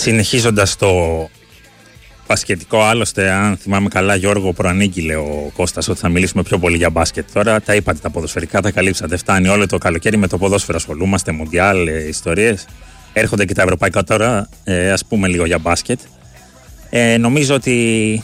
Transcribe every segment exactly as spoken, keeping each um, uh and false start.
Συνεχίζοντας το μπασκετικό, άλλωστε, αν θυμάμαι καλά, Γιώργο, προανήγγειλε ο Κώστας ότι θα μιλήσουμε πιο πολύ για μπάσκετ. Τώρα τα είπατε τα ποδοσφαιρικά, τα καλύψατε. Φτάνει όλο το καλοκαίρι με το ποδόσφαιρο. Ασχολούμαστε, μουντιάλ, ε, ιστορίες. Έρχονται και τα ευρωπαϊκά τώρα. Ε, ας πούμε λίγο για μπάσκετ. Ε, νομίζω ότι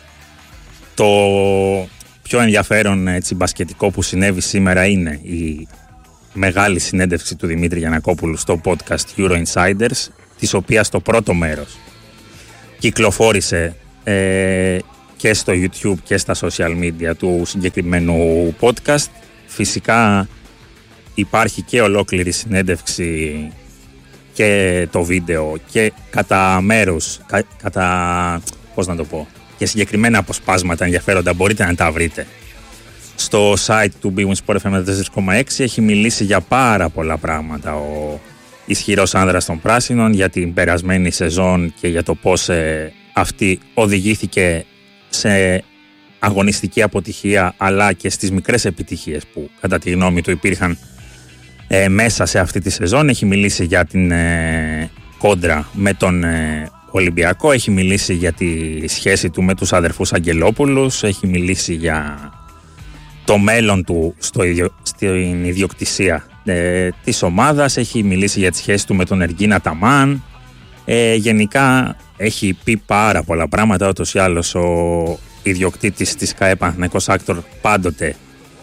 το πιο ενδιαφέρον έτσι, μπασκετικό που συνέβη σήμερα είναι η μεγάλη συνέντευξη του Δημήτρη Γιαννακόπουλου στο podcast Euro Insiders, της οποίας το πρώτο μέρος κυκλοφόρησε ε, και στο YouTube και στα social media του συγκεκριμένου podcast. Φυσικά υπάρχει και ολόκληρη συνέντευξη και το βίντεο και κατά μέρους, κα, κατά, πώς να το πω, και συγκεκριμένα αποσπάσματα ενδιαφέροντα μπορείτε να τα βρείτε στο site του Big Win Sport εφ εμ τέσσερα κόμμα έξι. Έχει μιλήσει για πάρα πολλά πράγματα ο ισχυρός άνδρας των πράσινων, για την περασμένη σεζόν και για το πώς ε, αυτή οδηγήθηκε σε αγωνιστική αποτυχία, αλλά και στις μικρές επιτυχίες που κατά τη γνώμη του υπήρχαν ε, μέσα σε αυτή τη σεζόν. Έχει μιλήσει για την ε, κόντρα με τον ε, Ολυμπιακό, έχει μιλήσει για τη σχέση του με τους αδερφούς Αγγελόπουλους, έχει μιλήσει για το μέλλον του στο ιδιο, στην ιδιοκτησία ε, της ομάδας, έχει μιλήσει για τη σχέση του με τον Εργίνα Ταμάν. Ε, γενικά έχει πει πάρα πολλά πράγματα. Ούτως ή άλλως ο ιδιοκτήτης της ΚΑΕ Παναθηναϊκός Άκτορ πάντοτε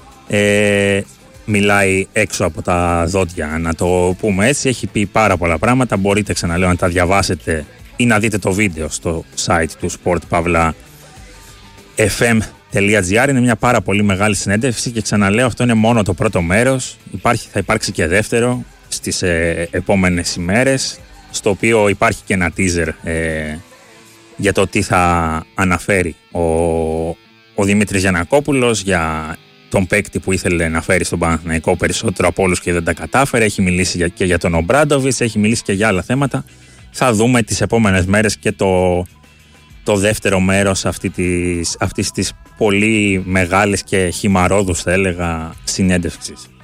ε, μιλάει έξω από τα δόντια, να το πούμε έτσι. Έχει πει πάρα πολλά πράγματα, μπορείτε, ξαναλέω, να τα διαβάσετε ή να δείτε το βίντεο στο site του sport pavla εφ εμ τελεία τζι άρ. Είναι μια πάρα πολύ μεγάλη συνέντευξη και ξαναλέω, αυτό είναι μόνο το πρώτο μέρος. Υπάρχει, θα υπάρξει και δεύτερο στις ε, επόμενες ημέρες, στο οποίο υπάρχει και ένα teaser ε, για το τι θα αναφέρει ο, ο Δημήτρης Γιαννακόπουλος, για τον παίκτη που ήθελε να φέρει στον Παναθηναϊκό περισσότερο από όλους και δεν τα κατάφερε. Έχει μιλήσει για, και για τον Ομπράντοβιτς, έχει μιλήσει και για άλλα θέματα. Θα δούμε τις επόμενες μέρες και το, το δεύτερο μέρος αυτή της, αυτής της πολύ μεγάλης και χυμαρόδους, θα έλεγα, συνέντευξης.